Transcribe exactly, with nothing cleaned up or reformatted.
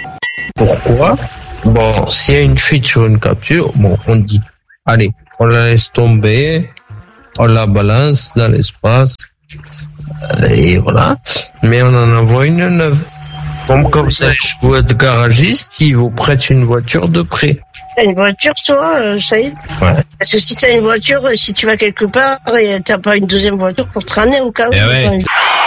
Pourquoi? Bon, s'il y a une fuite sur une capture, bon, on dit, allez, on la laisse tomber, on la balance dans l'espace, et voilà. Mais on en envoie une neuve. Comme quand vous allez chez vous être garagiste, ils vous prêtent une voiture de prêt. T'as une voiture, toi, euh, Saïd? Ouais. Parce que si t'as une voiture, si tu vas quelque part et t'as pas une deuxième voiture pour te ramener au cas où. Eh ouais. Enfin,